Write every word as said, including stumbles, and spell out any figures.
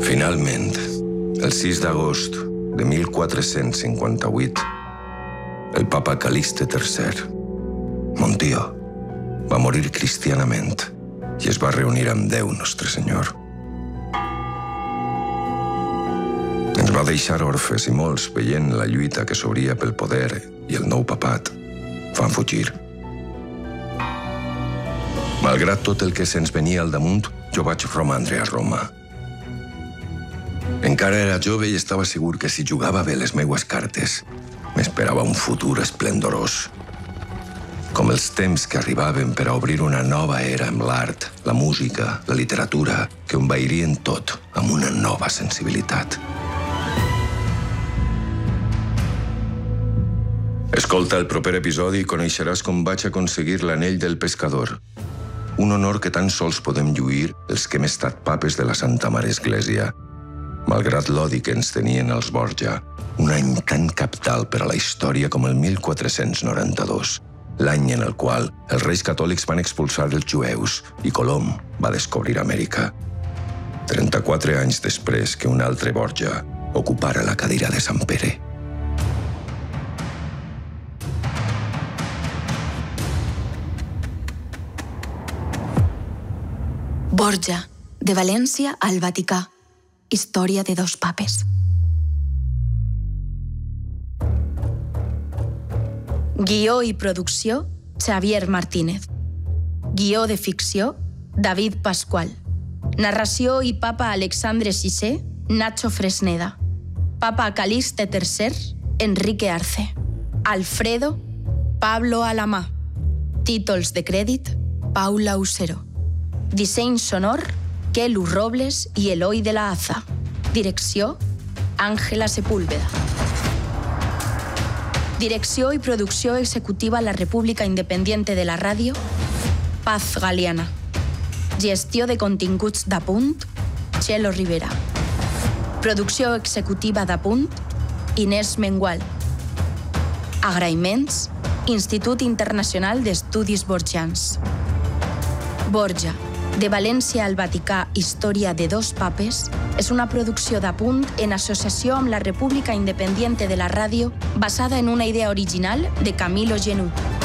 Finalment, el sis d'agost de mil quatre-cents cinquanta-vuit, el papa Calixte tercer, mon tio, va morir cristianament i es va reunir amb Déu Nostre Senyor. Ens va deixar orfes i molts, veient la lluita que s'obria pel poder i el nou papat, van fugir. Malgrat tot el que se'ns venia al damunt, jo vaig romandre a Roma. Encara era jove i estava segur que si jugava bé les meues cartes, m'esperava un futur esplendorós. Com els temps que arribaven per a obrir una nova era amb l'art, la música, la literatura, que ho envairien tot amb una nova sensibilitat. Escolta el proper episodi i coneixeràs com vaig aconseguir l'anell del pescador, un honor que tan sols podem lluir els que hem estat papes de la Santa Mare Església, malgrat l'odi que ens tenien els Borja, un any tan cabdal per a la història com el mil quatre-cents noranta-dos, l'any en el qual els reis catòlics van expulsar els jueus i Colom va descobrir Amèrica. trenta-quatre anys després que un altre Borja ocupara la cadira de Sant Pere. Borja, de València al Vaticà. Història de dos papes. Guió i producció, Xavier Martínez. Guió de ficció, David Pascual. Narració i papa Alexandre sisè, Nacho Fresneda. Papa Calixte tercer, Enrique Arce. Alfredo, Pablo Alamà. Títols de crèdit, Paula Usero. Disseny sonor, Kelu Robles i Eloi de la Haza. Direcció, Àngela Sepúlveda. Direcció i producció executiva a la República Independiente de la Ràdio, Paz Galiana. Gestió de continguts d'Apunt, Txelo Rivera. Producció executiva d'Apunt, Inés Mengual. Agraïments, Institut Internacional d'Estudis Borgians. Borja, de València al Vaticà, història de dos papes, és una producció d'Apunt en associació amb la República Independiente de la Ràdio basada en una idea original de Camilo Genú.